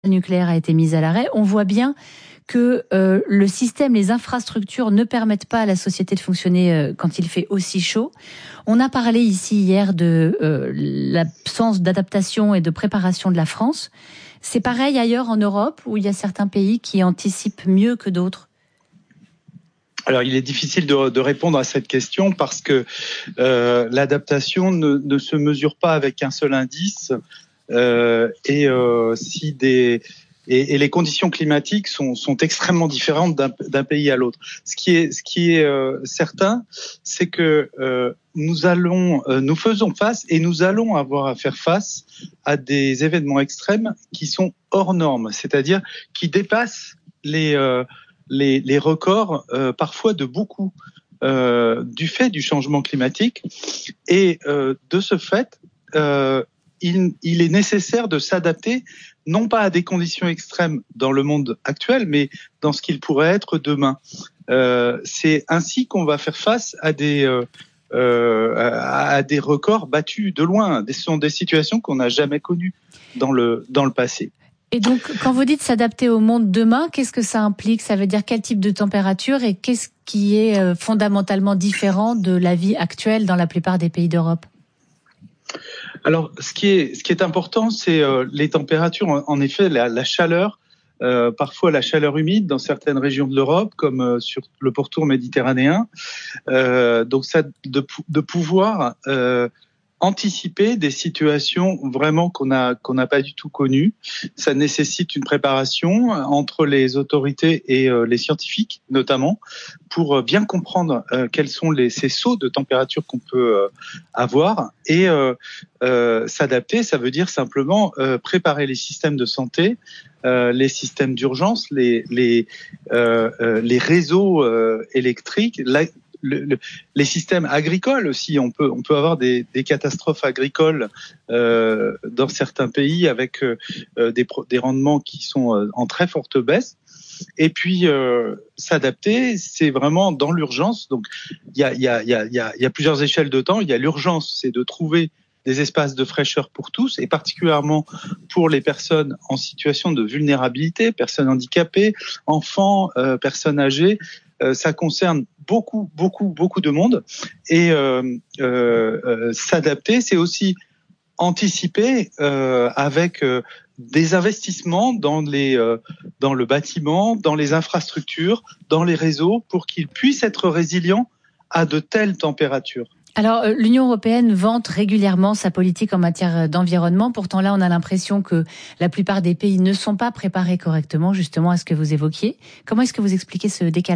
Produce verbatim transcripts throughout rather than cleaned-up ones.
nucléaire a été mise à l'arrêt, on voit bien que euh, le système, les infrastructures ne permettent pas à la société de fonctionner euh, quand il fait aussi chaud. On a parlé ici hier de euh, l'absence d'adaptation et de préparation de la France. C'est pareil ailleurs en Europe, où il y a certains pays qui anticipent mieux que d'autres? Alors, il est difficile de, de répondre à cette question parce que euh, l'adaptation ne, ne se mesure pas avec un seul indice euh, et euh, si des et, et les conditions climatiques sont, sont extrêmement différentes d'un, d'un pays à l'autre. Ce qui est ce qui est euh, certain, c'est que euh, nous allons euh, nous faisons face et nous allons avoir à faire face à des événements extrêmes qui sont hors normes, c'est-à-dire qui dépassent les euh, Les, les records euh, parfois de beaucoup euh, du fait du changement climatique et euh, de ce fait euh, il, il est nécessaire de s'adapter non pas à des conditions extrêmes dans le monde actuel mais dans ce qu'il pourrait être demain. Euh, c'est ainsi qu'on va faire face à des euh, euh, à des records battus de loin. Ce sont des situations qu'on n'a jamais connues dans le dans le passé. Et donc, quand vous dites s'adapter au monde demain, qu'est-ce que ça implique? Ça veut dire quel type de température et qu'est-ce qui est fondamentalement différent de la vie actuelle dans la plupart des pays d'Europe? Alors, ce qui est, ce qui est important, c'est euh, les températures. En, en effet, la, la chaleur, euh, parfois la chaleur humide dans certaines régions de l'Europe, comme euh, sur le pourtour méditerranéen. Euh, donc, ça, de, de pouvoir euh, anticiper des situations vraiment qu'on a qu'on n'a pas du tout connues. Ça nécessite une préparation entre les autorités et euh, les scientifiques, notamment, pour bien comprendre euh, quels sont les, ces sauts de température qu'on peut euh, avoir. Et euh, euh, s'adapter, ça veut dire simplement euh, préparer les systèmes de santé, euh, les systèmes d'urgence, les, les, euh, euh, les réseaux euh, électriques, la, Le, le, les systèmes agricoles aussi. On peut, on peut avoir des, des catastrophes agricoles euh, dans certains pays avec euh, des, des rendements qui sont euh, en très forte baisse. Et puis euh, s'adapter, c'est vraiment dans l'urgence. Donc il y a, il y a, il y a, il y a, il y a plusieurs échelles de temps. Il y a l'urgence, c'est de trouver des espaces de fraîcheur pour tous, et particulièrement pour les personnes en situation de vulnérabilité, personnes handicapées, enfants, euh, personnes âgées. Euh, ça concerne beaucoup, beaucoup, beaucoup de monde. Et euh, euh, euh, s'adapter, c'est aussi anticiper euh, avec euh, des investissements dans les euh, dans le bâtiment, dans les infrastructures, dans les réseaux, pour qu'ils puissent être résilients à de telles températures. Alors, l'Union européenne vante régulièrement sa politique en matière d'environnement. Pourtant, là, on a l'impression que la plupart des pays ne sont pas préparés correctement, justement, à ce que vous évoquiez. Comment est-ce que vous expliquez ce décalage ?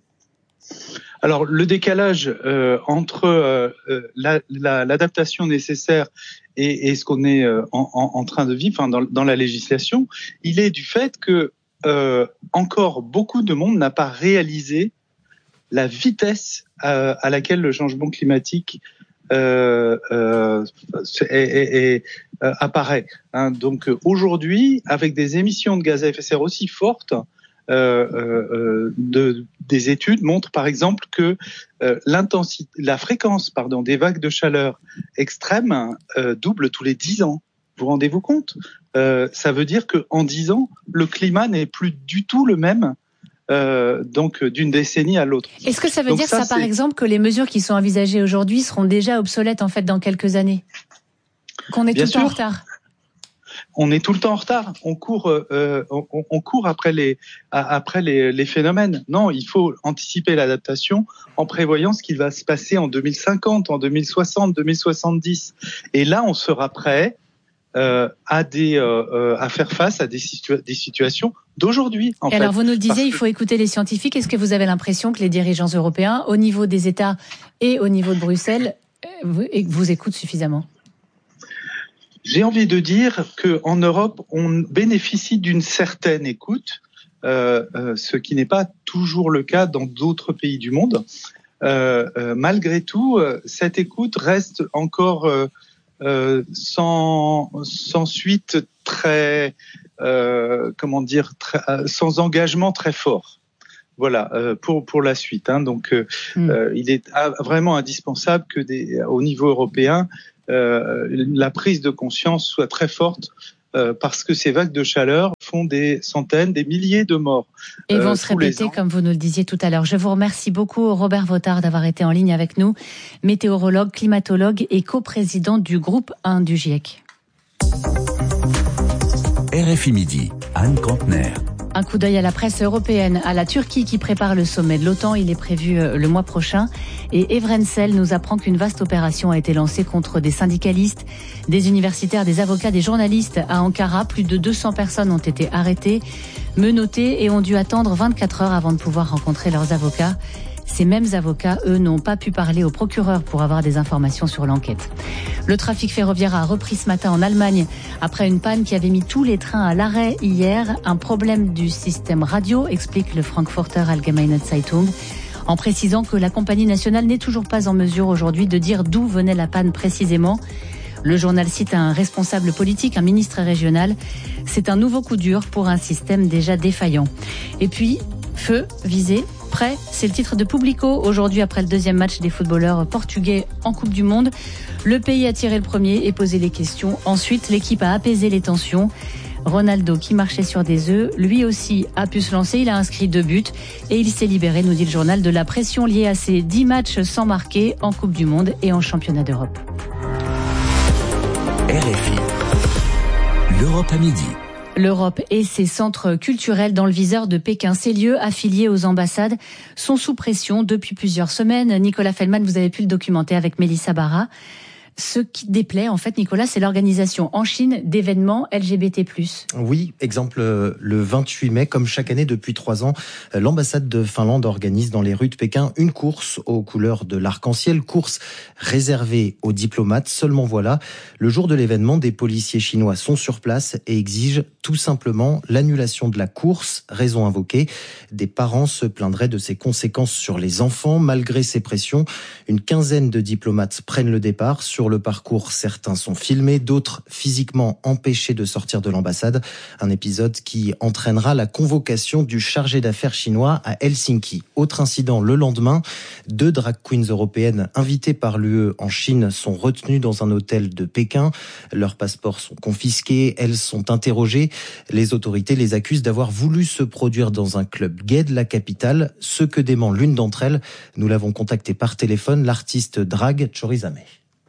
Alors, le décalage euh, entre euh, la, la, l'adaptation nécessaire et, et ce qu'on est euh, en, en, en train de vivre, enfin, dans, dans la législation, il est du fait que euh, encore beaucoup de monde n'a pas réalisé la vitesse à, à laquelle le changement climatique euh, euh, est, est, est, euh, apparaît. Hein. Donc aujourd'hui, avec des émissions de gaz à effet de serre aussi fortes, euh, euh, de, des études montrent par exemple que euh, l'intensité, la fréquence, pardon, des vagues de chaleur extrêmes euh, double tous les dix ans. Vous rendez-vous compte ? euh, Ça veut dire que en dix ans, le climat n'est plus du tout le même. Euh, donc d'une décennie à l'autre. Est-ce que ça veut donc dire ça, ça, par c'est... exemple, que les mesures qui sont envisagées aujourd'hui seront déjà obsolètes en fait dans quelques années ? Qu'on est Bien tout le sûr. temps en retard ? On est tout le temps en retard. On court, euh, on, on court après les après les, les phénomènes. Non, il faut anticiper l'adaptation en prévoyant ce qui va se passer en deux mille cinquante, en deux mille soixante, deux mille soixante-dix. Et là, on sera prêt euh, à des euh, à faire face à des, situa- des situations d'aujourd'hui. En et fait. alors, vous nous le disiez, Parce il faut écouter les scientifiques. Est-ce que vous avez l'impression que les dirigeants européens, au niveau des États et au niveau de Bruxelles, vous, vous écoutent suffisamment ? J'ai envie de dire qu'en Europe, on bénéficie d'une certaine écoute, euh, euh, ce qui n'est pas toujours le cas dans d'autres pays du monde. Euh, euh, malgré tout, euh, cette écoute reste encore euh, euh, sans, sans suite très, euh, comment dire, très, euh, sans engagement très fort. Voilà, euh, pour pour la suite. Hein. Donc, euh, mmh. euh, il est vraiment indispensable que des, au niveau européen, euh, la prise de conscience soit très forte euh, parce que ces vagues de chaleur font des centaines, des milliers de morts. Et vont euh, se répéter, comme vous nous le disiez tout à l'heure. Je vous remercie beaucoup, Robert Vautard, d'avoir été en ligne avec nous, météorologue, climatologue et coprésident du groupe un du GIEC. R F I Midi, Anne Kantner. Un coup d'œil à la presse européenne, à la Turquie qui prépare le sommet de l'OTAN. Il est prévu le mois prochain. Et Evrensel nous apprend qu'une vaste opération a été lancée contre des syndicalistes, des universitaires, des avocats, des journalistes à Ankara. Plus de deux cents personnes ont été arrêtées, menottées et ont dû attendre vingt-quatre heures avant de pouvoir rencontrer leurs avocats. Ces mêmes avocats, eux, n'ont pas pu parler au procureur pour avoir des informations sur l'enquête. Le trafic ferroviaire a repris ce matin en Allemagne après une panne qui avait mis tous les trains à l'arrêt hier. Un problème du système radio, explique le Frankfurter Allgemeine Zeitung, en précisant que la compagnie nationale n'est toujours pas en mesure aujourd'hui de dire d'où venait la panne précisément. Le journal cite un responsable politique, un ministre régional. C'est un nouveau coup dur pour un système déjà défaillant. Et puis, feu, visé, prêt, c'est le titre de Publico. Aujourd'hui, après le deuxième match des footballeurs portugais en Coupe du Monde, le pays a tiré le premier et posé les questions. Ensuite, l'équipe a apaisé les tensions. Ronaldo, qui marchait sur des œufs, lui aussi a pu se lancer. Il a inscrit deux buts et il s'est libéré, nous dit le journal, de la pression liée à ses dix matchs sans marquer en Coupe du Monde et en Championnat d'Europe. R F I, l'Europe à midi. L'Europe et ses centres culturels dans le viseur de Pékin. Ces lieux affiliés aux ambassades sont sous pression depuis plusieurs semaines. Nicolas Feldman, vous avez pu le documenter avec Mélissa Barra. Ce qui déplaît, en fait, Nicolas, c'est l'organisation en Chine d'événements L G B T plus. Oui, exemple, le vingt-huit mai, comme chaque année depuis trois ans, l'ambassade de Finlande organise dans les rues de Pékin une course aux couleurs de l'arc-en-ciel, course réservée aux diplomates. Seulement voilà, le jour de l'événement, des policiers chinois sont sur place et exigent tout simplement l'annulation de la course. Raison invoquée, des parents se plaindraient de ses conséquences sur les enfants. Malgré ces pressions, une quinzaine de diplomates prennent le départ. Sur le parcours, certains sont filmés, d'autres physiquement empêchés de sortir de l'ambassade. Un épisode qui entraînera la convocation du chargé d'affaires chinois à Helsinki. Autre incident le lendemain, deux drag queens européennes invitées par l'U E en Chine sont retenues dans un hôtel de Pékin. Leurs passeports sont confisqués, elles sont interrogées. Les autorités les accusent d'avoir voulu se produire dans un club gay de la capitale, ce que dément l'une d'entre elles. Nous l'avons contactée par téléphone, l'artiste drag Chorizame.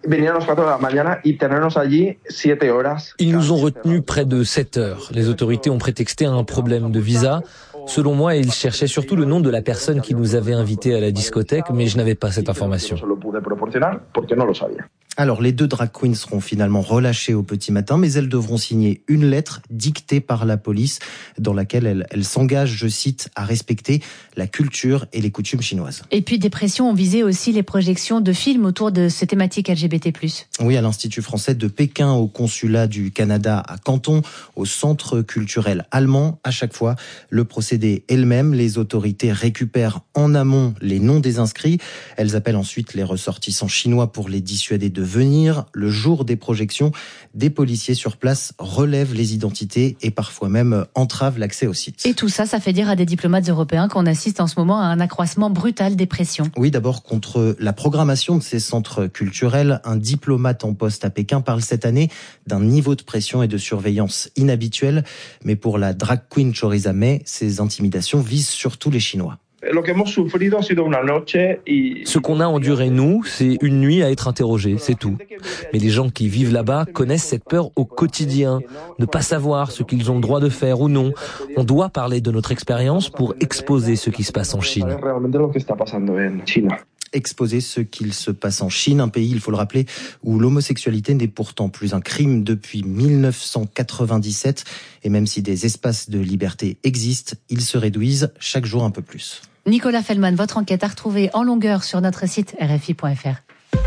Ils nous ont retenus près de sept heures. Les autorités ont prétexté un problème de visa. Selon moi, ils cherchaient surtout le nom de la personne qui nous avait invités à la discothèque, mais je n'avais pas cette information. Alors, les deux drag queens seront finalement relâchées au petit matin, mais elles devront signer une lettre dictée par la police dans laquelle elles, elles s'engagent, je cite, à respecter la culture et les coutumes chinoises. Et puis des pressions ont visé aussi les projections de films autour de ces thématiques L G B T plus. Oui, à l'Institut français de Pékin, au consulat du Canada à Canton, au centre culturel allemand. À chaque fois, le procédé est le même. Les autorités récupèrent en amont les noms des inscrits. Elles appellent ensuite les ressortissants chinois pour les dissuader de venir. Le jour des projections, des policiers sur place relèvent les identités et parfois même entravent l'accès au site. Et tout ça, ça fait dire à des diplomates européens qu'on assiste en ce moment à un accroissement brutal des pressions. Oui, d'abord contre la programmation de ces centres culturels. Un diplomate en poste à Pékin parle cette année d'un niveau de pression et de surveillance inhabituel. Mais pour la drag queen Chorizame, ces intimidations visent surtout les Chinois. Ce qu'on a enduré, nous, c'est une nuit à être interrogé, c'est tout. Mais les gens qui vivent là-bas connaissent cette peur au quotidien, ne pas savoir ce qu'ils ont le droit de faire ou non. On doit parler de notre expérience pour exposer ce qui se passe en Chine. Exposer ce qu'il se passe en Chine, un pays, il faut le rappeler, où l'homosexualité n'est pourtant plus un crime depuis mille neuf cent quatre-vingt-dix-sept. Et même si des espaces de liberté existent, ils se réduisent chaque jour un peu plus. Nicolas Feldman, votre enquête à retrouver en longueur sur notre site R F I point F R.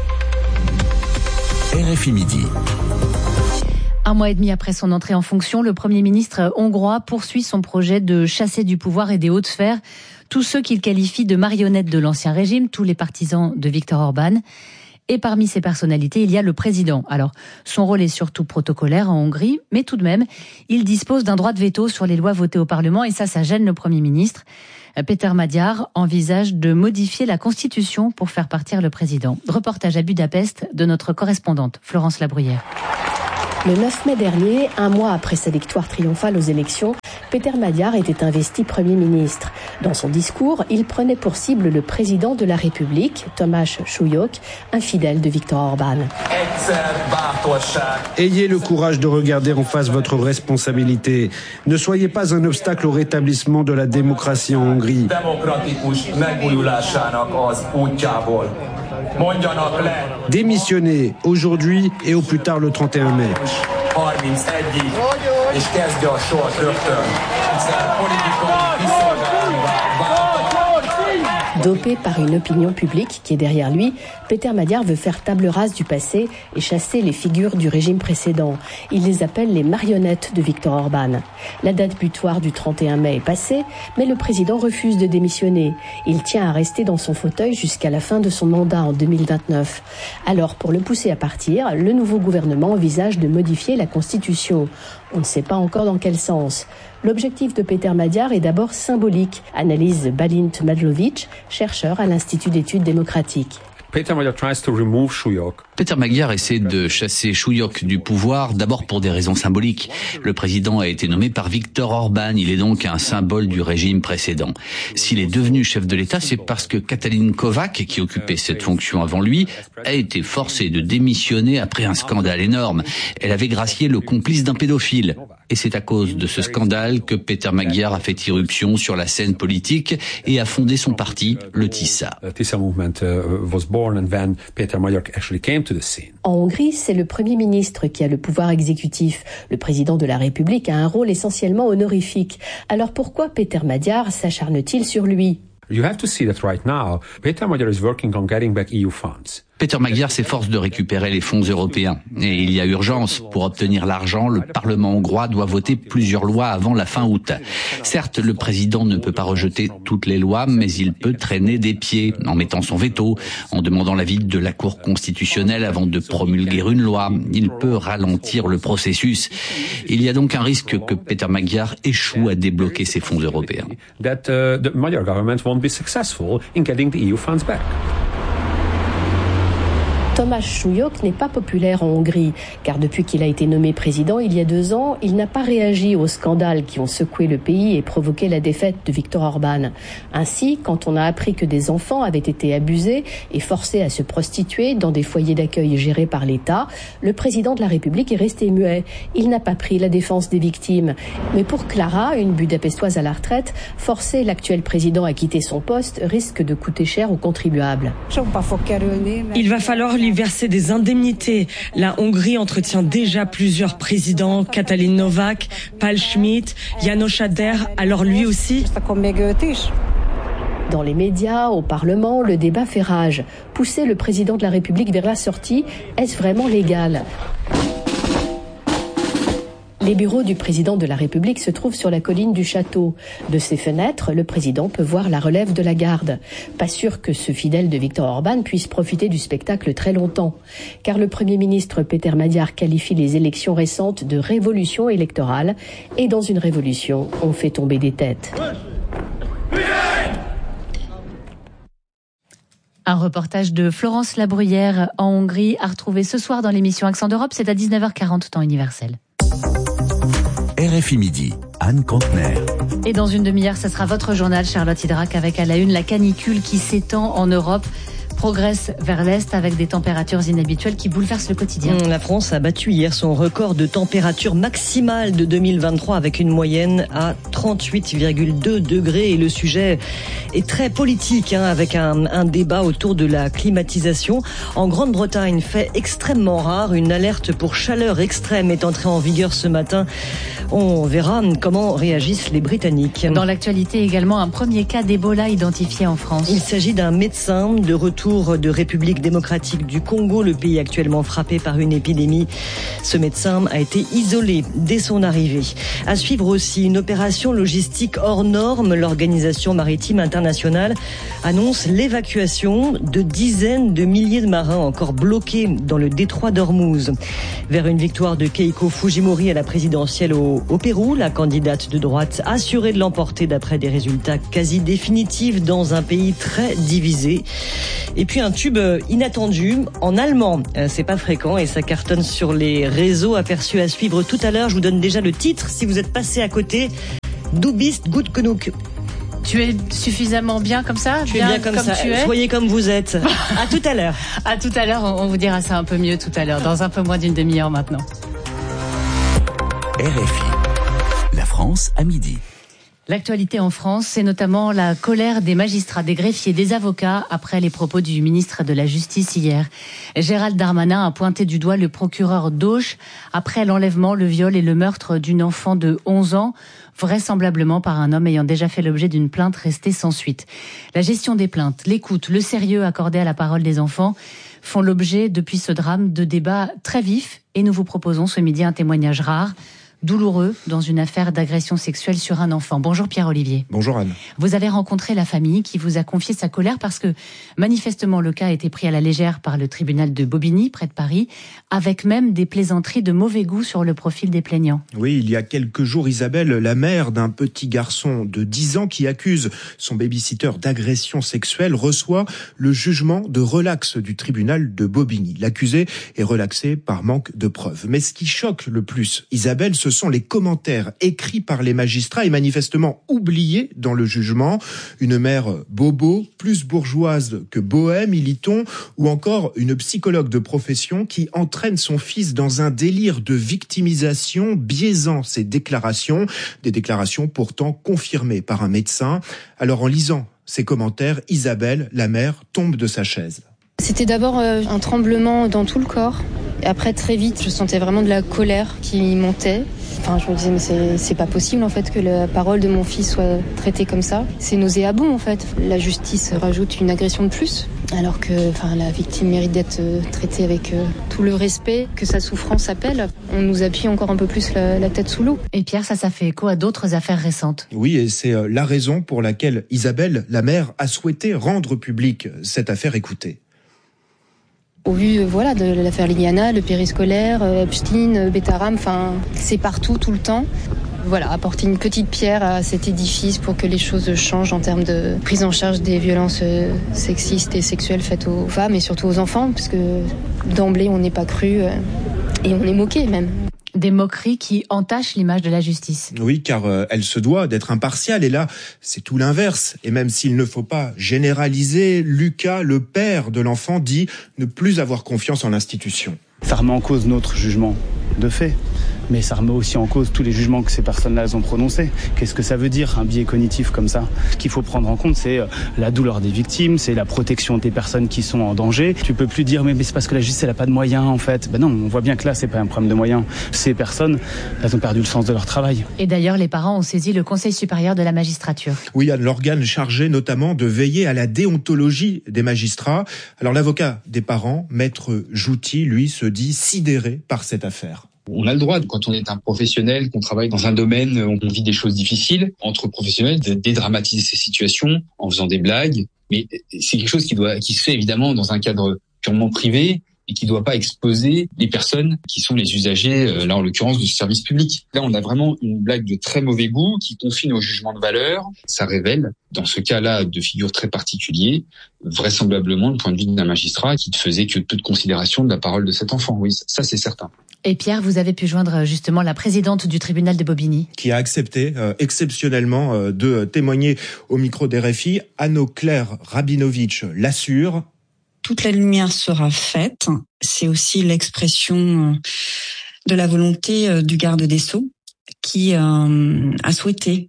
R F I Midi. Un mois et demi après son entrée en fonction, le Premier ministre hongrois poursuit son projet de chasser du pouvoir et des hautes sphères tous ceux qu'il qualifie de marionnettes de l'ancien régime, tous les partisans de Viktor Orban. Et parmi ces personnalités, il y a le président. Alors, son rôle est surtout protocolaire en Hongrie, mais tout de même, il dispose d'un droit de veto sur les lois votées au Parlement, et ça, ça gêne le Premier ministre. Péter Magyar envisage de modifier la Constitution pour faire partir le président. Reportage à Budapest de notre correspondante, Florence Labruyère. Le neuf mai dernier, un mois après sa victoire triomphale aux élections, Péter Magyar était investi Premier ministre. Dans son discours, il prenait pour cible le président de la République, Tamás Súlyog, un fidèle de Viktor Orban. Ayez le courage de regarder en face votre responsabilité. Ne soyez pas un obstacle au rétablissement de la démocratie en Hongrie. Démissionnez aujourd'hui et au plus tard le trente et un mai. Dopé par une opinion publique qui est derrière lui, Péter Magyar veut faire table rase du passé et chasser les figures du régime précédent. Il les appelle les marionnettes de Viktor Orban. La date butoir du trente et un mai est passée, mais le président refuse de démissionner. Il tient à rester dans son fauteuil jusqu'à la fin de son mandat en deux mille vingt-neuf. Alors, pour le pousser à partir, le nouveau gouvernement envisage de modifier la Constitution. On ne sait pas encore dans quel sens. L'objectif de Péter Magyar est d'abord symbolique, analyse Balint Madlovic, chercheur à l'Institut d'études démocratiques. Péter Magyar tries to remove Súlyog. Péter Magyar essaie de chasser Súlyog du pouvoir, d'abord pour des raisons symboliques. Le président a été nommé par Viktor Orban, il est donc un symbole du régime précédent. S'il est devenu chef de l'État, c'est parce que Katalin Kovacs, qui occupait cette fonction avant lui, a été forcée de démissionner après un scandale énorme. Elle avait gracié le complice d'un pédophile. Et c'est à cause de ce scandale que Péter Magyar a fait irruption sur la scène politique et a fondé son parti, le Tisza. En Hongrie, c'est le Premier ministre qui a le pouvoir exécutif. Le président de la République a un rôle essentiellement honorifique. Alors pourquoi Péter Magyar s'acharne-t-il sur lui ? You have to see that right now, Péter Magyar is working on getting back E U funds. Péter Magyar s'efforce de récupérer les fonds européens. Et il y a urgence. Pour obtenir l'argent, le Parlement hongrois doit voter plusieurs lois avant la fin août. Certes, le président ne peut pas rejeter toutes les lois, mais il peut traîner des pieds en mettant son veto, en demandant l'avis de la Cour constitutionnelle avant de promulguer une loi. Il peut ralentir le processus. Il y a donc un risque que Péter Magyar échoue à débloquer ces fonds européens. That uh, the Magyar government won't be successful in getting the E U funds back. Tamás Súlyog n'est pas populaire en Hongrie, car depuis qu'il a été nommé président il y a deux ans, il n'a pas réagi aux scandales qui ont secoué le pays et provoqué la défaite de Viktor Orban. Ainsi, quand on a appris que des enfants avaient été abusés et forcés à se prostituer dans des foyers d'accueil gérés par l'État, le président de la République est resté muet. Il n'a pas pris la défense des victimes. Mais pour Klára, une budapestoise à la retraite, forcer l'actuel président à quitter son poste risque de coûter cher aux contribuables. Il va falloir lui verser des indemnités. La Hongrie entretient déjà plusieurs présidents, Katalin Novák, Pál Schmidt, János Áder, alors lui aussi. Dans les médias, au Parlement, le débat fait rage. Pousser le président de la République vers la sortie, est-ce vraiment légal ? Les bureaux du président de la République se trouvent sur la colline du château. De ses fenêtres, le président peut voir la relève de la garde. Pas sûr que ce fidèle de Viktor Orban puisse profiter du spectacle très longtemps. Car le Premier ministre Péter Magyar qualifie les élections récentes de révolution électorale. Et dans une révolution, on fait tomber des têtes. Un reportage de Florence Labruyère en Hongrie à retrouver ce soir dans l'émission Accent d'Europe. C'est à dix-neuf heures quarante, temps universel. R F I Midi, Anne Contener. Et dans une demi-heure, ce sera votre journal, Charlotte Hydrac, avec à la une la canicule qui s'étend en Europe, progresse vers l'Est avec des températures inhabituelles qui bouleversent le quotidien. La France a battu hier son record de température maximale de deux mille vingt-trois avec une moyenne à trente-huit virgule deux degrés. Et le sujet est très politique, hein, avec un, un débat autour de la climatisation. En Grande-Bretagne, fait extrêmement rare, une alerte pour chaleur extrême est entrée en vigueur ce matin. On verra comment réagissent les Britanniques. Dans l'actualité également, un premier cas d'Ebola identifié en France. Il s'agit d'un médecin de retour de République démocratique du Congo, le pays actuellement frappé par une épidémie. Ce médecin a été isolé dès son arrivée. À suivre aussi une opération situation logistique hors norme. L'Organisation maritime internationale annonce l'évacuation de dizaines de milliers de marins encore bloqués dans le détroit d'Ormuz. Vers une victoire de Keiko Fujimori à la présidentielle au, au Pérou, la candidate de droite assurée de l'emporter d'après des résultats quasi définitifs dans un pays très divisé. Et puis un tube inattendu en allemand, c'est pas fréquent et ça cartonne sur les réseaux, aperçu à suivre tout à l'heure. Je vous donne déjà le titre si vous êtes passé à côté. Du bist gut genug. Tu es suffisamment bien comme ça? Tu es bien comme, comme ça. Tu es. Soyez comme vous êtes. À tout à l'heure. À tout à l'heure, on vous dira ça un peu mieux tout à l'heure, dans un peu moins d'une demi-heure maintenant. R F I, la France à midi. L'actualité en France, c'est notamment la colère des magistrats, des greffiers, des avocats après les propos du ministre de la Justice hier. Gérald Darmanin a pointé du doigt le procureur d'Auch après l'enlèvement, le viol et le meurtre d'une enfant de onze ans, vraisemblablement par un homme ayant déjà fait l'objet d'une plainte restée sans suite. La gestion des plaintes, l'écoute, le sérieux accordé à la parole des enfants font l'objet depuis ce drame de débats très vifs et nous vous proposons ce midi un témoignage rare, douloureux dans une affaire d'agression sexuelle sur un enfant. Bonjour Pierre-Olivier. Bonjour Anne. Vous avez rencontré la famille qui vous a confié sa colère parce que manifestement le cas a été pris à la légère par le tribunal de Bobigny, près de Paris, avec même des plaisanteries de mauvais goût sur le profil des plaignants. Oui, il y a quelques jours, Isabelle, la mère d'un petit garçon de dix ans qui accuse son baby-sitter d'agression sexuelle, reçoit le jugement de relax du tribunal de Bobigny. L'accusé est relaxé par manque de preuves. Mais ce qui choque le plus, Isabelle, ce Ce sont les commentaires écrits par les magistrats et manifestement oubliés dans le jugement. Une mère bobo, plus bourgeoise que bohème, y lit-on, ou encore une psychologue de profession qui entraîne son fils dans un délire de victimisation, biaisant ses déclarations, des déclarations pourtant confirmées par un médecin. Alors en lisant ces commentaires, Isabelle, la mère, tombe de sa chaise. C'était d'abord un tremblement dans tout le corps. Et après, très vite, je sentais vraiment de la colère qui montait. Enfin, je me disais, mais c'est, c'est pas possible, en fait, que la parole de mon fils soit traitée comme ça. C'est nauséabond, en fait. La justice rajoute une agression de plus, alors que enfin, la victime mérite d'être traitée avec euh, tout le respect que sa souffrance appelle. On nous appuie encore un peu plus la, la tête sous l'eau. Et Pierre, ça, ça fait écho à d'autres affaires récentes. Oui, et c'est euh, la raison pour laquelle Isabelle, la mère, a souhaité rendre publique cette affaire. Écoutée. Au vu voilà, de l'affaire Liliana, le périscolaire, Epstein, Betaram, enfin, c'est partout, tout le temps. Voilà, apporter une petite pierre à cet édifice pour que les choses changent en termes de prise en charge des violences sexistes et sexuelles faites aux femmes et surtout aux enfants, parce que d'emblée, on n'est pas cru et on est moqué même. Des moqueries qui entachent l'image de la justice. Oui, car euh, elle se doit d'être impartiale. Et là, c'est tout l'inverse. Et même s'il ne faut pas généraliser, Lucas, le père de l'enfant, dit ne plus avoir confiance en l'institution. Ça remet en cause notre jugement de fait, mais ça remet aussi en cause tous les jugements que ces personnes-là ont prononcés. Qu'est-ce que ça veut dire, un biais cognitif comme ça? Ce qu'il faut prendre en compte, c'est la douleur des victimes, c'est la protection des personnes qui sont en danger. Tu peux plus dire, mais, mais c'est parce que la justice, elle n'a pas de moyens, en fait. Ben non, on voit bien que là, c'est pas un problème de moyens. Ces personnes, elles ont perdu le sens de leur travail. Et d'ailleurs, les parents ont saisi le Conseil supérieur de la magistrature. Oui, Anne, l'organe chargé notamment de veiller à la déontologie des magistrats. Alors l'avocat des parents, maître Jouty, lui, se dit sidéré par cette affaire. On a le droit, quand on est un professionnel, qu'on travaille dans un domaine, on vit des choses difficiles, entre professionnels, de dédramatiser ces situations en faisant des blagues. Mais c'est quelque chose qui doit, qui se fait évidemment dans un cadre purement privé et qui ne doit pas exposer les personnes qui sont les usagers, là en l'occurrence du service public. Là, on a vraiment une blague de très mauvais goût qui confine au jugement de valeur. Ça révèle, dans ce cas-là de figure très particulier, vraisemblablement le point de vue d'un magistrat qui ne faisait que peu de considération de la parole de cet enfant. Oui, ça c'est certain. Et Pierre, vous avez pu joindre justement la présidente du tribunal de Bobigny. Qui a accepté euh, exceptionnellement euh, de témoigner au micro d'R F I. Anno-Claire Rabinovitch l'assure. Toute la lumière sera faite. C'est aussi l'expression de la volonté du garde des Sceaux qui euh, a souhaité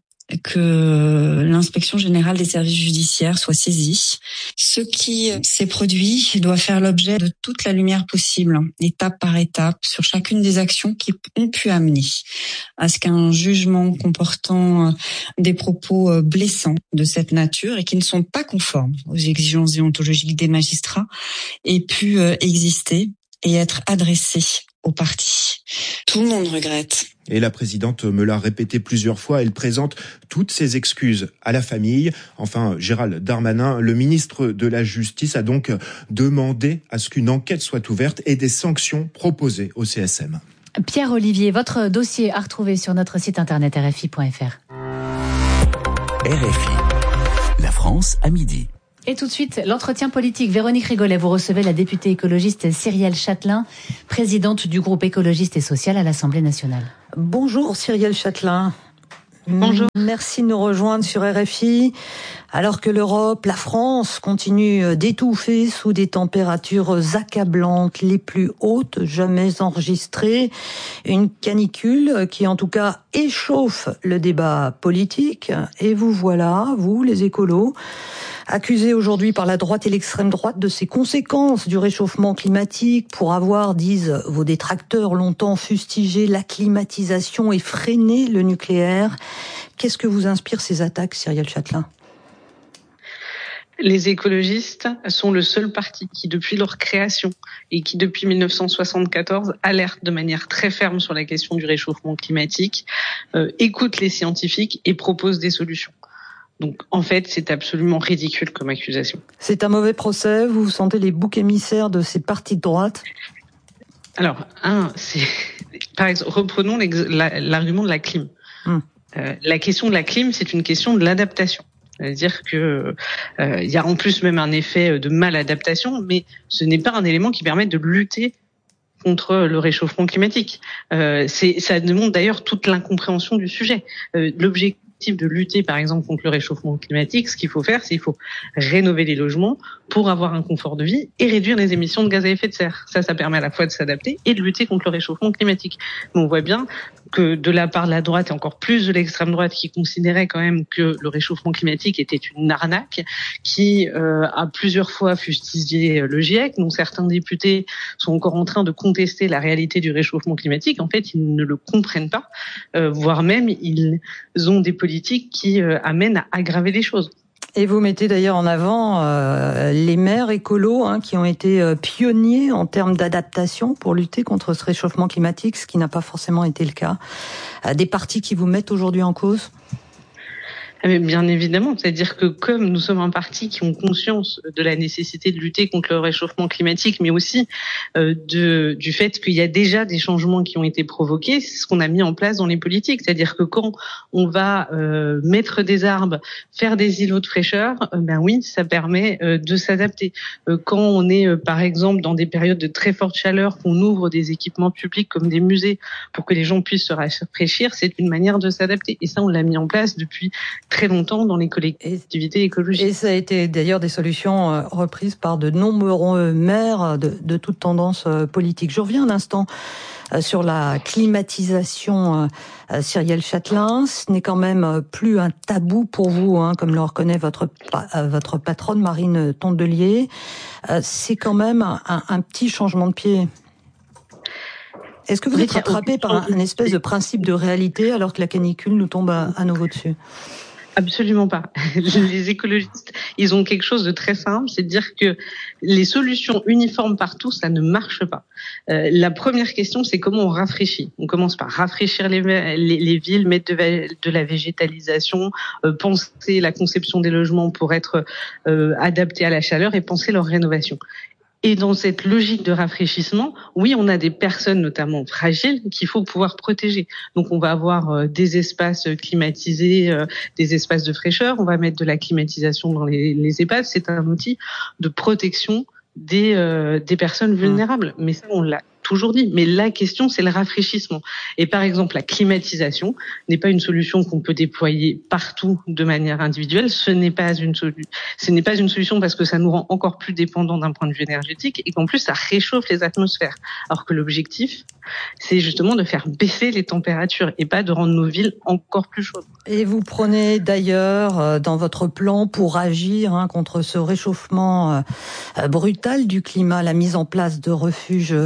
que l'inspection générale des services judiciaires soit saisie. Ce qui s'est produit doit faire l'objet de toute la lumière possible, étape par étape, sur chacune des actions qui ont pu amener à ce qu'un jugement comportant des propos blessants de cette nature et qui ne sont pas conformes aux exigences déontologiques des magistrats ait pu exister et être adressé au parti. Tout le monde regrette. Et la présidente me l'a répété plusieurs fois, elle présente toutes ses excuses à la famille. Enfin, Gérald Darmanin, le ministre de la Justice, a donc demandé à ce qu'une enquête soit ouverte et des sanctions proposées au C S M. Pierre Olivier, votre dossier à retrouver sur notre site internet R F I point F R. R F I, la France à midi. Et tout de suite, l'entretien politique. Véronique Rigolet, vous recevez la députée écologiste Cyrielle Chatelain, présidente du groupe écologiste et social à l'Assemblée nationale. Bonjour Cyrielle Chatelain. Bonjour. Merci de nous rejoindre sur R F I. Alors que l'Europe, la France, continue d'étouffer sous des températures accablantes, les plus hautes jamais enregistrées, une canicule qui en tout cas échauffe le débat politique. Et vous voilà, vous les écolos, accusés aujourd'hui par la droite et l'extrême droite de ces conséquences du réchauffement climatique pour avoir, disent vos détracteurs, longtemps fustigé la climatisation et freiné le nucléaire. Qu'est-ce que vous inspire ces attaques, Cyrielle Chatelain ? Les écologistes sont le seul parti qui, depuis leur création et qui, depuis mille neuf cent soixante-quatorze, alerte de manière très ferme sur la question du réchauffement climatique, euh, écoute les scientifiques et propose des solutions. Donc, en fait, c'est absolument ridicule comme accusation. C'est un mauvais procès. Vous vous sentez les boucs émissaires de ces partis de droite ? Alors, un, c'est, par exemple, reprenons l'argument de la clim. Hum. Euh, la question de la clim, c'est une question de l'adaptation. C'est-à-dire que euh, il y a en plus même un effet de maladaptation, mais ce n'est pas un élément qui permet de lutter contre le réchauffement climatique. Euh, c'est, ça démontre d'ailleurs toute l'incompréhension du sujet. Euh, l'objectif de lutter, par exemple, contre le réchauffement climatique, ce qu'il faut faire, c'est qu'il faut rénover les logements pour avoir un confort de vie et réduire les émissions de gaz à effet de serre. Ça, ça permet à la fois de s'adapter et de lutter contre le réchauffement climatique. Mais on voit bien que de la part de la droite et encore plus de l'extrême droite qui considérait quand même que le réchauffement climatique était une arnaque, qui euh, a plusieurs fois fustigé le GIEC, dont certains députés sont encore en train de contester la réalité du réchauffement climatique. En fait, ils ne le comprennent pas, euh, voire même ils ont des politiques qui euh, amènent à aggraver les choses. Et vous mettez d'ailleurs en avant euh, les maires écolos hein, qui ont été euh, pionniers en termes d'adaptation pour lutter contre ce réchauffement climatique, ce qui n'a pas forcément été le cas. Euh, des partis qui vous mettent aujourd'hui en cause ? Bien évidemment, c'est-à-dire que comme nous sommes un parti qui ont conscience de la nécessité de lutter contre le réchauffement climatique, mais aussi euh, de, du fait qu'il y a déjà des changements qui ont été provoqués, c'est ce qu'on a mis en place dans les politiques. C'est-à-dire que quand on va euh, mettre des arbres, faire des îlots de fraîcheur, euh, ben oui, ça permet euh, de s'adapter. Euh, quand on est, euh, par exemple, dans des périodes de très forte chaleur, qu'on ouvre des équipements publics comme des musées pour que les gens puissent se rafraîchir, c'est une manière de s'adapter. Et ça, on l'a mis en place depuis très longtemps dans les collectivités écologiques. Et ça a été d'ailleurs des solutions reprises par de nombreux maires de, de toute tendance politique. Je reviens un instant sur la climatisation, Cyrielle Chatelain. Ce n'est quand même plus un tabou pour vous, hein, comme le reconnaît votre, votre patronne Marine Tondelier. C'est quand même un, un petit changement de pied. Est-ce que vous êtes rattrapé par un, un espèce de principe de réalité alors que la canicule nous tombe à, à nouveau dessus ? Absolument pas. Les écologistes, ils ont quelque chose de très simple, c'est de dire que les solutions uniformes partout, ça ne marche pas. Euh, la première question, c'est comment on rafraîchit. On commence par rafraîchir les, les, les villes, mettre de, de la végétalisation, euh, penser la conception des logements pour être euh, adaptés à la chaleur et penser leur rénovation. Et dans cette logique de rafraîchissement, oui, on a des personnes notamment fragiles qu'il faut pouvoir protéger. Donc on va avoir euh, des espaces climatisés, euh, des espaces de fraîcheur, on va mettre de la climatisation dans les, les EHPAD. C'est un outil de protection des, euh, des personnes vulnérables. Mais ça, on l'a toujours dit. Mais la question, c'est le rafraîchissement. Et par exemple, la climatisation n'est pas une solution qu'on peut déployer partout de manière individuelle. Ce n'est pas une solution. Ce n'est pas une solution parce que ça nous rend encore plus dépendants d'un point de vue énergétique et qu'en plus, ça réchauffe les atmosphères. Alors que l'objectif, c'est justement de faire baisser les températures et pas de rendre nos villes encore plus chaudes. Et vous prenez d'ailleurs dans votre plan pour agir hein, contre ce réchauffement euh, brutal du climat, la mise en place de refuges climatiques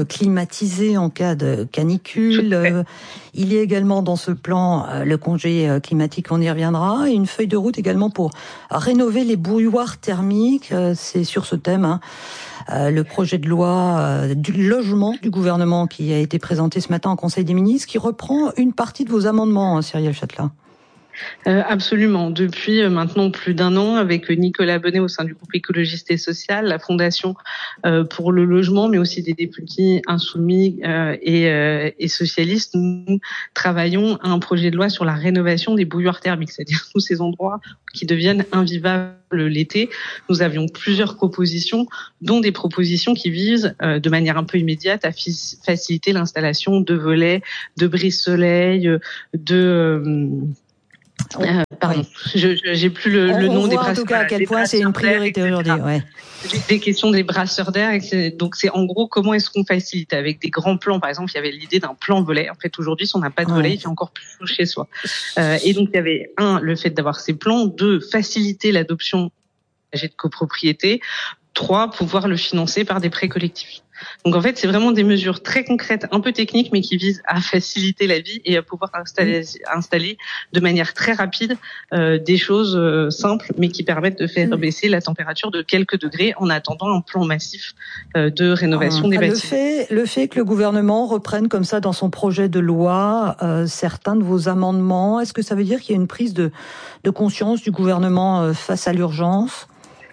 climatisé en cas de canicule. Euh, il y a également dans ce plan euh, le congé climatique, on y reviendra, et une feuille de route également pour rénover les bouilloires thermiques. Euh, c'est sur ce thème, hein, euh, le projet de loi euh, du logement du gouvernement qui a été présenté ce matin en Conseil des ministres, qui reprend une partie de vos amendements, hein, Cyrielle Chatelain. Euh, absolument. Depuis euh, maintenant plus d'un an, avec Nicolas Bonnet au sein du groupe écologiste et social, la Fondation euh, pour le logement, mais aussi des députés insoumis euh, et, euh, et socialistes, nous travaillons à un projet de loi sur la rénovation des bouilloires thermiques, c'est-à-dire tous ces endroits qui deviennent invivables l'été. Nous avions plusieurs propositions, dont des propositions qui visent euh, de manière un peu immédiate à fi- faciliter l'installation de volets, de brise-soleil, de... Euh, Euh, pardon, oui. je, je, j'ai plus le, on, le nom on des brasseurs. En tout cas, à quel point c'est une priorité aujourd'hui. Ouais. Des questions des brasseurs d'air. Donc, c'est en gros comment est-ce qu'on facilite avec des grands plans. Par exemple, il y avait l'idée d'un plan volet. En fait, aujourd'hui, si on n'a pas de volet, ouais. il fait encore plus chaud chez soi. Euh, et donc, il y avait un, le fait d'avoir ces plans. Deux, faciliter l'adoption de copropriété. Trois, pouvoir le financer par des prêts collectifs. Donc en fait, c'est vraiment des mesures très concrètes, un peu techniques, mais qui visent à faciliter la vie et à pouvoir installer, installer de manière très rapide euh, des choses euh, simples, mais qui permettent de faire baisser la température de quelques degrés en attendant un plan massif euh, de rénovation ah, des le bâtiments. Fait, le fait que le gouvernement reprenne comme ça dans son projet de loi euh, certains de vos amendements, est-ce que ça veut dire qu'il y a une prise de, de conscience du gouvernement euh, face à l'urgence ?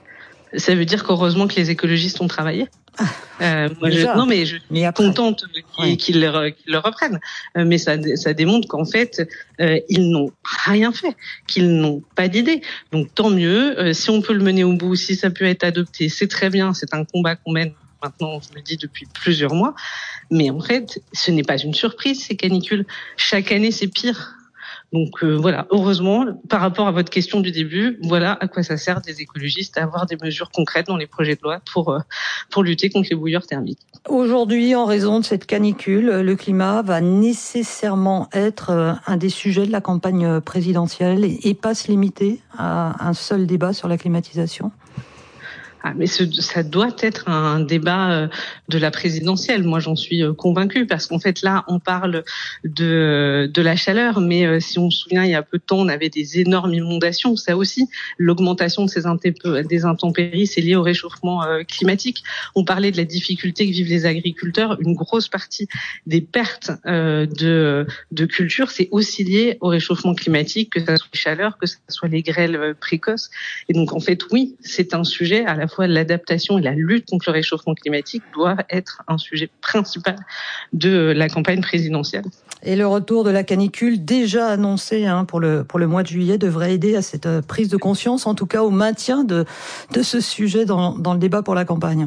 Ça veut dire qu'heureusement que les écologistes ont travaillé. Euh, moi je, non mais je suis contente qu'ils, ouais. qu'ils, le, qu'ils le reprennent, euh, mais ça, ça démontre qu'en fait euh, ils n'ont rien fait, qu'ils n'ont pas d'idée. Donc tant mieux. Euh, si on peut le mener au bout, si ça peut être adopté, c'est très bien. C'est un combat qu'on mène maintenant, je le dis depuis plusieurs mois. Mais en fait, ce n'est pas une surprise ces canicules. Chaque année, c'est pire. Donc euh, voilà, heureusement, par rapport à votre question du début, voilà à quoi ça sert des écologistes à avoir des mesures concrètes dans les projets de loi pour euh, pour lutter contre les bouilleurs thermiques. Aujourd'hui, en raison de cette canicule, le climat va nécessairement être un des sujets de la campagne présidentielle et pas se limiter à un seul débat sur la climatisation. Ah, mais ce, ça doit être un débat euh, de la présidentielle. Moi, j'en suis euh, convaincue parce qu'en fait, là, on parle de de la chaleur, mais euh, si on se souvient, il y a peu de temps, on avait des énormes inondations. Ça aussi, l'augmentation de ces intép- des intempéries, c'est lié au réchauffement euh, climatique. On parlait de la difficulté que vivent les agriculteurs. Une grosse partie des pertes euh, de de culture, c'est aussi lié au réchauffement climatique, que ça soit les chaleurs, que ça soit les grêles euh, précoces. Et donc, en fait, oui, c'est un sujet à la fois l'adaptation et la lutte contre le réchauffement climatique doivent être un sujet principal de la campagne présidentielle. Et le retour de la canicule déjà annoncé hein, pour le pour le mois de juillet devrait aider à cette prise de conscience, en tout cas au maintien de de ce sujet dans dans le débat pour la campagne.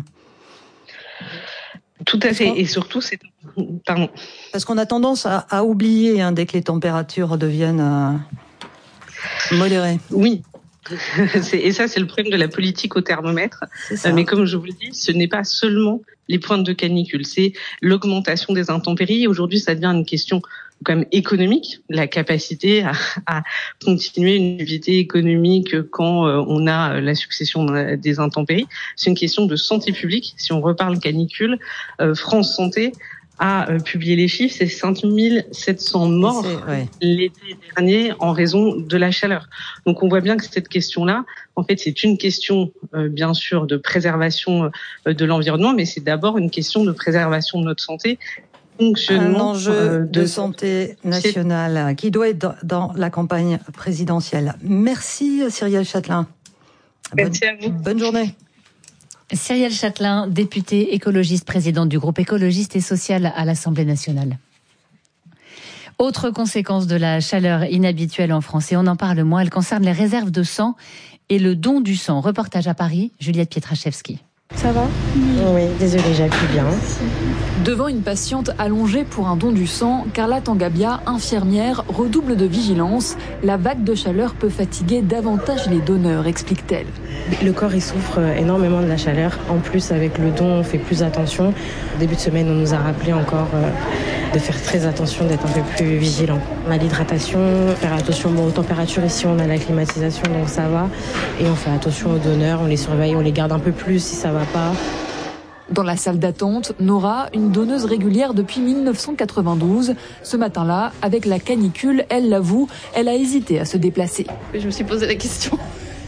Tout à fait, et surtout c'est pardon. Parce qu'on a tendance à, à oublier hein, dès que les températures deviennent euh, modérées. Oui. Et ça, c'est le problème de la politique au thermomètre. Mais comme je vous le dis, ce n'est pas seulement les pointes de canicule, c'est l'augmentation des intempéries. Et aujourd'hui, ça devient une question quand même économique, la capacité à, à continuer une activité économique quand on a la succession des intempéries. C'est une question de santé publique. Si on reparle canicule, France Santé a publié les chiffres, c'est cinq mille sept cents morts ouais. l'été dernier en raison de la chaleur. Donc on voit bien que cette question-là, en fait, c'est une question euh, bien sûr de préservation euh, de l'environnement, mais c'est d'abord une question de préservation de notre santé. Un enjeu euh, de, de santé nationale qui doit être dans, dans la campagne présidentielle. Merci Cyrielle Chatelain. Merci bonne, à vous. Bonne journée. Cyrielle Chatelain, députée écologiste, présidente du groupe écologiste et social à l'Assemblée nationale. Autre conséquence de la chaleur inhabituelle en France, et on en parle moins, elle concerne les réserves de sang et le don du sang. Reportage à Paris, Juliette Pietraszewski. Ça va ? Oui, désolée, j'appuie bien. Devant une patiente allongée pour un don du sang, Carla Tangabia, infirmière, redouble de vigilance. La vague de chaleur peut fatiguer davantage les donneurs, explique-t-elle. Le corps, il souffre énormément de la chaleur. En plus, avec le don, on fait plus attention. Au début de semaine, on nous a rappelé encore de faire très attention, d'être un peu plus vigilant. On a l'hydratation, faire attention bon, aux températures. Ici, on a la climatisation, donc ça va. Et on fait attention aux donneurs, on les surveille, on les garde un peu plus si ça va pas. Dans la salle d'attente, Nora, une donneuse régulière depuis mille neuf cent quatre-vingt-douze. Ce matin-là, avec la canicule, elle l'avoue, elle a hésité à se déplacer. Je me suis posé la question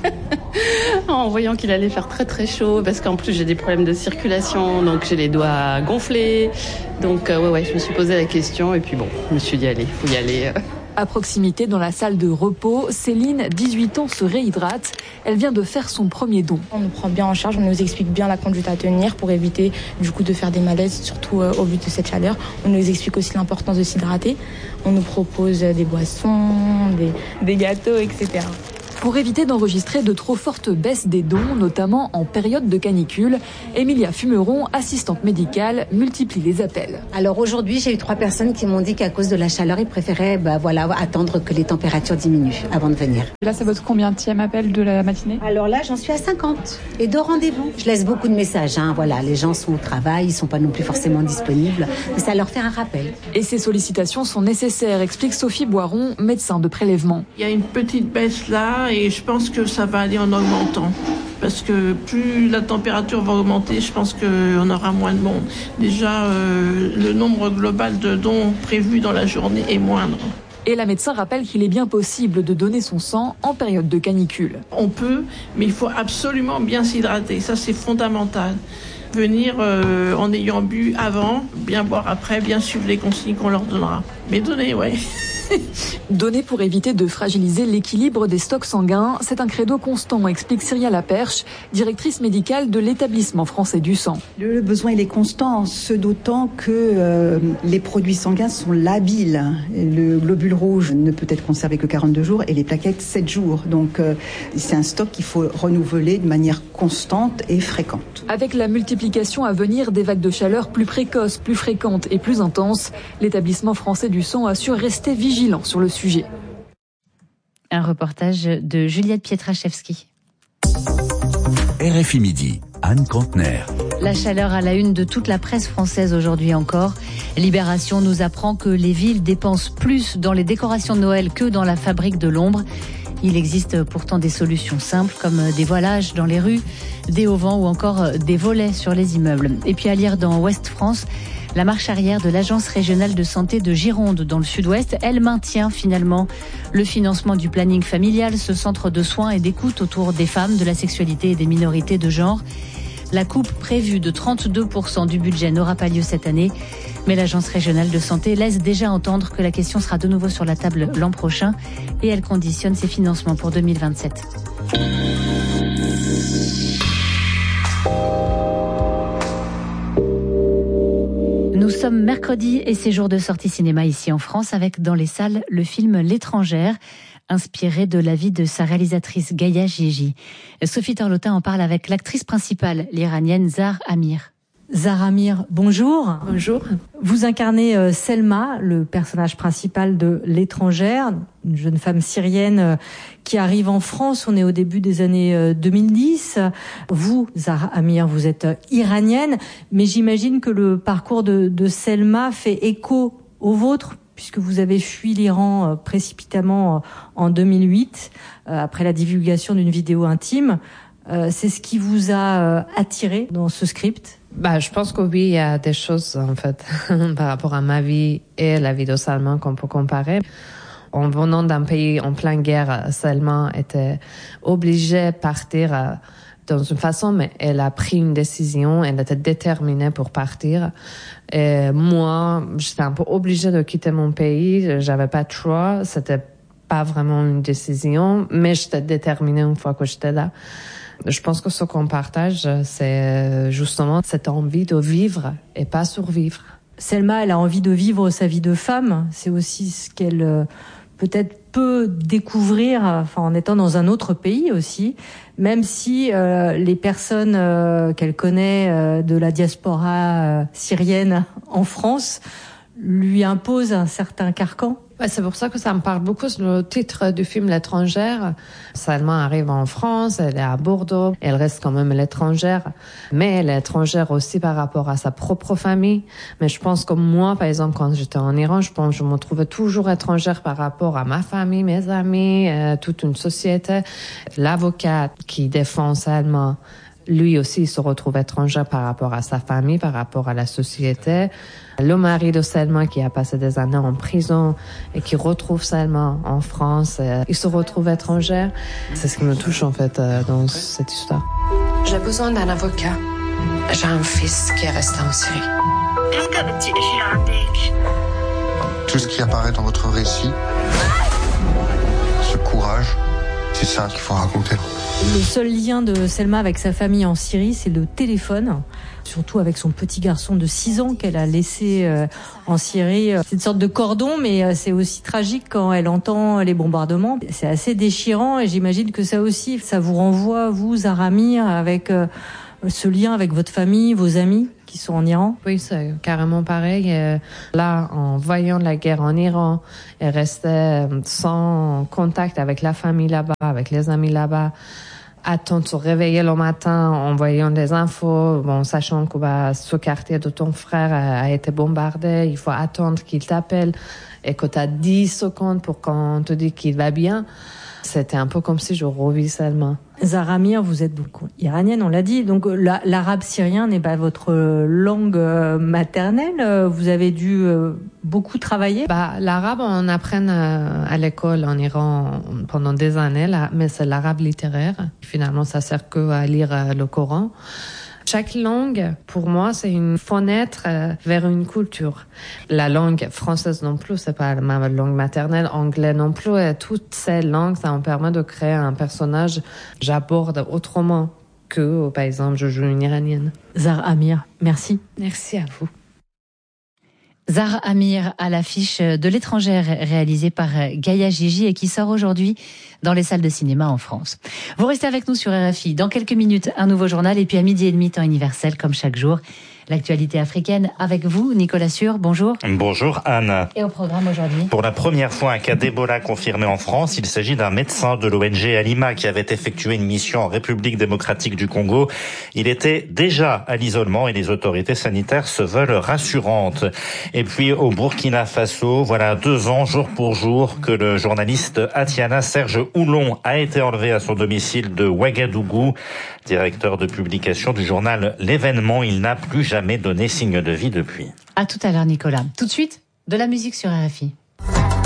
en voyant qu'il allait faire très très chaud, parce qu'en plus j'ai des problèmes de circulation, donc j'ai les doigts gonflés. Donc euh, ouais, ouais, je me suis posé la question et puis bon, je me suis dit allez, faut y aller. À proximité, dans la salle de repos, Céline, dix-huit ans, se réhydrate. Elle vient de faire son premier don. On nous prend bien en charge, on nous explique bien la conduite à tenir pour éviter du coup de faire des malaises, surtout euh, au vu de cette chaleur. On nous explique aussi l'importance de s'hydrater. On nous propose des boissons, des, des gâteaux, et cetera. Pour éviter d'enregistrer de trop fortes baisses des dons, notamment en période de canicule, Emilia Fumeron, assistante médicale, multiplie les appels. Alors aujourd'hui, j'ai eu trois personnes qui m'ont dit qu'à cause de la chaleur, ils préféraient bah, voilà, attendre que les températures diminuent avant de venir. Là, c'est votre combienième appel de la matinée ? Alors là, j'en suis à cinquante et deux rendez-vous. Je laisse beaucoup de messages. Hein, voilà, les gens sont au travail, ils ne sont pas non plus forcément disponibles, mais ça leur fait un rappel. Et ces sollicitations sont nécessaires, explique Sophie Boiron, médecin de prélèvement. Il y a une petite baisse là. Et je pense que ça va aller en augmentant. Parce que plus la température va augmenter, je pense qu'on aura moins de monde. Déjà, euh, le nombre global de dons prévus dans la journée est moindre. Et la médecin rappelle qu'il est bien possible de donner son sang en période de canicule. On peut, mais il faut absolument bien s'hydrater. Ça, c'est fondamental. Venir euh, en ayant bu avant, bien boire après, bien suivre les consignes qu'on leur donnera. Mais donner, ouais. Donner pour éviter de fragiliser l'équilibre des stocks sanguins, c'est un credo constant, explique Cyria Laperche, directrice médicale de l'établissement français du sang. Le besoin il est constant, ce d'autant que euh, les produits sanguins sont labiles. Le globule rouge ne peut être conservé que quarante-deux jours et les plaquettes sept jours. Donc euh, c'est un stock qu'il faut renouveler de manière constante et fréquente. Avec la multiplication à venir des vagues de chaleur plus précoces, plus fréquentes et plus intenses, l'établissement français du sang assure rester vigilant sur le sujet. Un reportage de Juliette Pietraszewski. R F I Midi, Anne Contener. La chaleur à la une de toute la presse française aujourd'hui encore. Libération nous apprend que les villes dépensent plus dans les décorations de Noël que dans la fabrique de l'ombre. Il existe pourtant des solutions simples comme des voilages dans les rues, des auvents ou encore des volets sur les immeubles. Et puis à lire dans Ouest France, la marche arrière de l'Agence régionale de santé de Gironde dans le sud-ouest, elle maintient finalement le financement du planning familial, ce centre de soins et d'écoute autour des femmes, de la sexualité et des minorités de genre. La coupe prévue de trente-deux pour cent du budget n'aura pas lieu cette année, mais l'Agence régionale de santé laisse déjà entendre que la question sera de nouveau sur la table l'an prochain et elle conditionne ses financements pour deux mille vingt-sept. Nous sommes mercredi et c'est jour de sortie cinéma ici en France avec dans les salles le film L'étrangère, inspiré de la vie de sa réalisatrice Gaïa Jiéji. Sophie Torlotin en parle avec l'actrice principale, l'Iranienne Zahar Amir. Zahar Amir, bonjour. Bonjour. Vous incarnez euh, Selma, le personnage principal de L'étrangère, une jeune femme syrienne euh, qui arrive en France. On est au début des années euh, deux mille dix. Vous, Zahar Amir, vous êtes euh, iranienne, mais j'imagine que le parcours de, de Selma fait écho au vôtre, puisque vous avez fui l'Iran euh, précipitamment euh, en deux mille huit, euh, après la divulgation d'une vidéo intime. Euh, c'est ce qui vous a euh, attiré dans ce script ? Bah, je pense que oui, il y a des choses, en fait, par rapport à ma vie et la vie de Salma qu'on peut comparer. En venant d'un pays en pleine guerre, Salma était obligée de partir dans une façon, mais elle a pris une décision, elle était déterminée pour partir. Et moi, j'étais un peu obligée de quitter mon pays, j'avais pas de choix, c'était pas vraiment une décision, mais j'étais déterminée une fois que j'étais là. Je pense que ce qu'on partage, c'est justement cette envie de vivre et pas survivre. Selma, elle a envie de vivre sa vie de femme. C'est aussi ce qu'elle euh, peut-être peut découvrir, enfin, en étant dans un autre pays aussi, même si euh, les personnes euh, qu'elle connaît euh, de la diaspora euh, syrienne en France lui imposent un certain carcan. Ouais, c'est pour ça que ça me parle beaucoup sur le titre du film L'étrangère. Salma arrive en France, elle est à Bordeaux, elle reste quand même l'étrangère, mais elle est étrangère aussi par rapport à sa propre famille. Mais je pense que moi, par exemple, quand j'étais en Iran, je pense que je me trouvais toujours étrangère par rapport à ma famille, mes amis, euh, toute une société. L'avocate qui défend Salma, Lui aussi, il se retrouve étranger par rapport à sa famille, par rapport à la société. Le mari de Selma qui a passé des années en prison et qui retrouve Selma en France, il se retrouve étranger. C'est ce qui me touche en fait dans cette histoire. J'ai besoin d'un avocat. J'ai un fils qui est resté en Syrie. Tout ce qui apparaît dans votre récit, ce courage, c'est ça qu'il faut raconter. Le seul lien de Selma avec sa famille en Syrie, c'est le téléphone, surtout avec son petit garçon de six ans qu'elle a laissé euh, en Syrie. C'est une sorte de cordon, mais euh, c'est aussi tragique quand elle entend les bombardements. C'est assez déchirant et j'imagine que ça aussi, ça vous renvoie, vous, Zahra Amir, avec euh, ce lien avec votre famille, vos amis qui sont en Iran. Oui, c'est carrément pareil. Là, en voyant la guerre en Iran, elle restait sans contact avec la famille là-bas, avec les amis là-bas. Attendre de se réveiller le matin en voyant les infos, bon, sachant que bah, ce quartier de ton frère a, a été bombardé, il faut attendre qu'il t'appelle et que tu as dix secondes pour qu'on te dise qu'il va bien. C'était un peu comme si je revis seulement. Zahra Amir, vous êtes donc iranienne, on l'a dit. Donc la, l'arabe syrien n'est pas votre langue maternelle. Vous avez dû beaucoup travailler. Bah, l'arabe, on apprend à l'école en Iran pendant des années, là, mais c'est l'arabe littéraire. Finalement, ça sert que à lire le Coran. Chaque langue, pour moi, c'est une fenêtre vers une culture. La langue française non plus, c'est pas ma langue maternelle, anglais non plus. Et toutes ces langues, ça me permet de créer un personnage. J'aborde autrement que, par exemple, je joue une iranienne. Zahra Amir, merci. Merci à vous. Zahra Amir à l'affiche de L'étrangère réalisée par Gaïa Gigi et qui sort aujourd'hui dans les salles de cinéma en France. Vous restez avec nous sur R F I. Dans quelques minutes, un nouveau journal et puis à midi et demi, temps universel comme chaque jour. L'actualité africaine avec vous, Nicolas Sûr, bonjour. Bonjour Anne. Et au programme aujourd'hui. Pour la première fois, un cas d'Ebola confirmé en France. Il s'agit d'un médecin de l'O N G Alima qui avait effectué une mission en République démocratique du Congo. Il était déjà à l'isolement et les autorités sanitaires se veulent rassurantes. Et puis au Burkina Faso, voilà deux ans jour pour jour que le journaliste Atiana Serge Oulon a été enlevé à son domicile de Ouagadougou. Directeur de publication du journal L'Événement, il n'a plus jamais donné signe de vie depuis. À tout à l'heure, Nicolas. Tout de suite, de la musique sur R F I.